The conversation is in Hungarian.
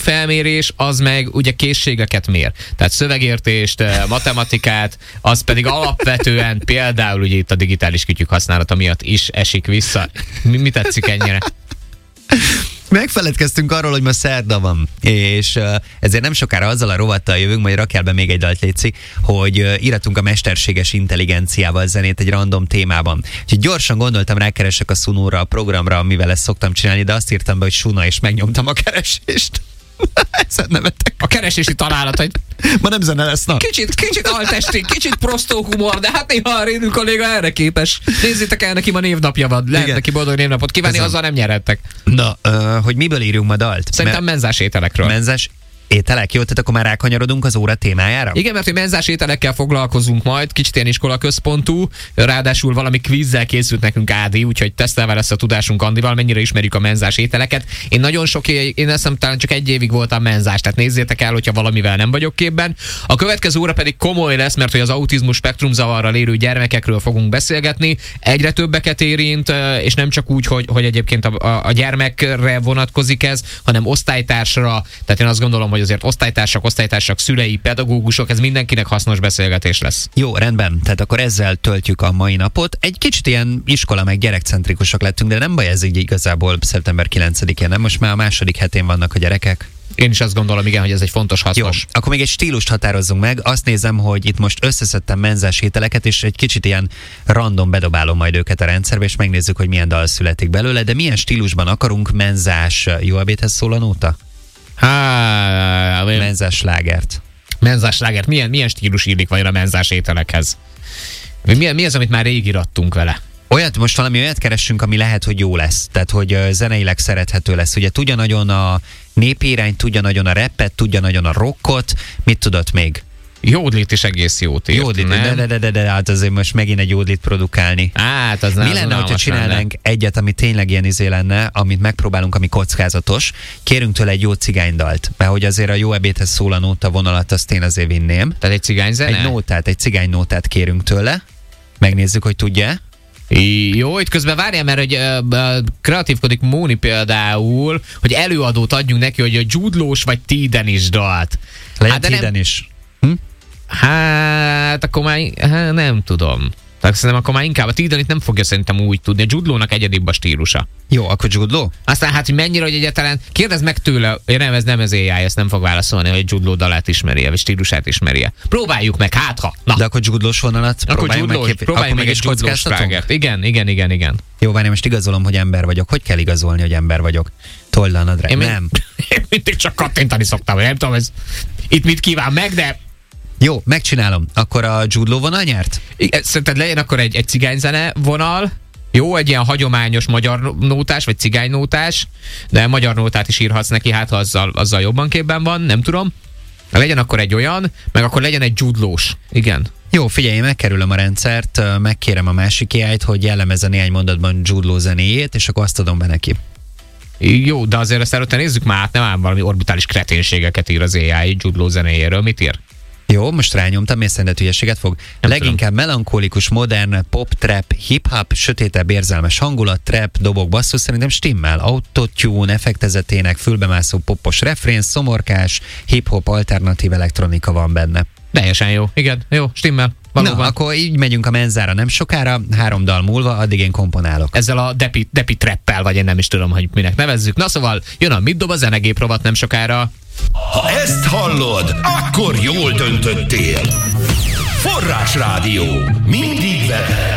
felmérés az meg ugye készségeket mér. Tehát szövegértést, matematikát, az pedig alapvetően például ugye itt a digitális kütyük használata miatt is esik vissza. Mi tetszik ennyire? Megfeledkeztünk arról, hogy ma szerda van, és ezért nem sokára azzal a rovattal jövünk, majd rakjál be még egy dalt, létszik, hogy íratunk a mesterséges intelligenciával zenét egy random témában. Úgyhogy gyorsan gondoltam, rákeresek a Sunóra, a programra, amivel ezt szoktam csinálni, de azt írtam be, hogy Suna, és megnyomtam a keresést. Ezen nevetek. A keresési találat, hogy ma nem zene lesz, na. Kicsit altesti, kicsit prostó humor, de hát néha a Rédül kolléga erre képes. Nézzétek el, neki ma névnapja van. Lehet neki boldog névnapot kívánni, azzal nem nyerhettek. Na, hogy miből írjunk ma dalt? Szerintem menzás ételekről. Menzás ételek, jó, tehát akkor már rákanyarodunk az óra témájára? Igen, mert hogy menzás ételekkel foglalkozunk majd, kicsit ilyen iskolaközpontú, ráadásul valami kvízzel készült nekünk Ádi, úgyhogy tesztelve lesz a tudásunk Andival, mennyire ismerjük a menzás ételeket. Én azt hiszem, talán csak egy évig voltam menzás, tehát nézzétek el, hogyha valamivel nem vagyok képben. A következő óra pedig komoly lesz, mert hogy az autizmus spektrumzavarral élő gyermekekről fogunk beszélgetni. Egyre többeket érint, és nem csak úgy, hogy egyébként a gyermekre vonatkozik ez, hanem osztálytársra. Tehát én azt gondolom, hogy azért osztálytársak, szülei, pedagógusok, ez mindenkinek hasznos beszélgetés lesz. Jó, rendben. Tehát akkor ezzel töltjük a mai napot. Egy kicsit ilyen iskola meg gyerekcentrikusak lettünk, de nem baj ez így igazából szeptember 9-én, nem? Most már a második hetén vannak a gyerekek. Én is azt gondolom, igen, hogy ez egy fontos, hasznos. Jó, akkor még egy stílust határozzunk meg. Azt nézem, hogy itt most összeszedtem menzás ételeket, és egy kicsit ilyen random bedobálom majd őket a rendszerbe, és megnézzük, hogy milyen dal születik belőle, de milyen stílusban akarunk menzás jó ebédhez szól a nóta? Menzás slágert. Menzás slágert. Milyen stílus illik vajon a menzás ételekhez? Mi az, amit már rég irattunk vele? Most valami olyat keressünk, ami lehet, hogy jó lesz. Tehát, hogy zeneileg szerethető lesz. Ugye tudja nagyon a népi irányt, tudja nagyon a rappet, tudja nagyon a rockot. Mit tudott még? Jódlit is egész jót írt, Jódlit, de hát azért most megint egy jódlit produkálni. Hát, az nem. Mi lenne, hogyha csinálnánk egyet, ami tényleg ilyen lenne, amit megpróbálunk, ami kockázatos. Kérünk tőle egy jó cigánydalt, mert hogy azért a jó ebédhez szól a nóta vonalat, azt én azért vinném. Tehát egy cigányzene? Egy cigánynótát kérünk tőle. Megnézzük, hogy tudja. Jó, itt közben várjál, mert hogy kreatívkodik Móni például, hogy előadót adjunk neki, hogy a Jude Law-s vagy T-Denis dalt. Legyen T-Denis. Hát, akkor már nem tudom. Tehát szerintem akkor már inkább a T-Denit nem fogja szerintem úgy tudni. A Jude Law-nak egyedibb a stílusa. Jó, akkor Jude Law? Aztán hát, hogy mennyire, hogy egyáltalán kérdezd meg tőle, nem ez AI, ezt nem fog válaszolni, hogy Jude Law dalát ismerje, vagy stílusát ismerje. Próbáljuk meg, hát ha. Na. De akkor Jude Law-s vonalat próbáljuk meg egy Jude Law slágert. Igen. Jó, várj, most igazolom, hogy ember vagyok. Hogy kell igazolni, hogy ember vagyok? Told a nadrág. Nem. Én mindig csak kattintani szoktam, hogy nem tudom, ez itt mit kíván meg, de... Jó, megcsinálom. Akkor a Jude Law vonal nyert? Igen, szerinted legyen akkor egy cigányzene vonal, jó, egy ilyen hagyományos magyar nótás, vagy cigánynótás, de magyar nótát is írhatsz neki, hát ha azzal jobban képben van, nem tudom. Legyen akkor egy olyan, meg akkor legyen egy Jude Law-s. Igen. Jó, figyelj, megkerülöm a rendszert, megkérem a másik AI-t, hogy jellemezze néhány mondatban Jude Law zenéjét, és akkor azt adom be neki. Jó, de azért ezt előtte nézzük már át, nem ám valami orbitális kreténségeket ír az AI Jude Law zenéjéről. Mit ír? Jó, most rányomtam, és szerinted hülyeséget fog. Nem leginkább tudom. Melankolikus, modern, pop, trap, hip-hop, sötétebb, érzelmes hangulat, trap, dobok, basszus, szerintem stimmel. Autotune, effektezetének, fülbemászó popos refrén, szomorkás, hip-hop, alternatív elektronika van benne. Teljesen jó. Igen, jó, stimmel. Valóban. Na, akkor így megyünk a menzára nem sokára, 3 dal múlva, addig én komponálok. Ezzel a depi trappel, vagy én nem is tudom, hogy minek nevezzük. Na szóval, jön a Mit dob a zenegép rovat nem sokára. Ha ezt hallod, akkor jól döntöttél. Forrásrádió. Mindig veled.